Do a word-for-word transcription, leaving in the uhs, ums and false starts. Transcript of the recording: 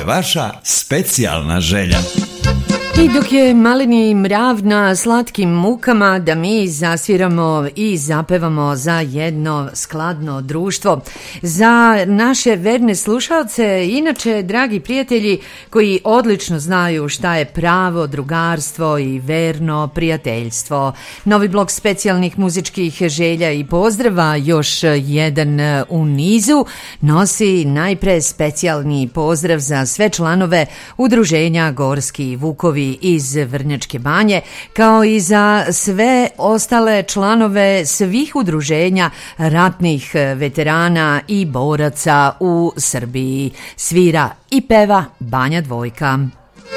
vaša specijalna želja. I dok je maleni mrav na slatkim mukama, da mi zasviramo i zapevamo za jedno skladno društvo. Za naše verne slušalce, inače, dragi prijatelji koji odlično znaju šta je pravo drugarstvo i verno prijateljstvo. Novi blok specijalnih muzičkih želja i pozdrava, još jedan u nizu, nosi najpre specijalni pozdrav za sve članove Udruženja Gorski Vukovi iz Vrnjačke Banje, kao i za sve ostale članove svih udruženja ratnih veterana i boraca u Srbiji. Svira i peva Banja Dvojka.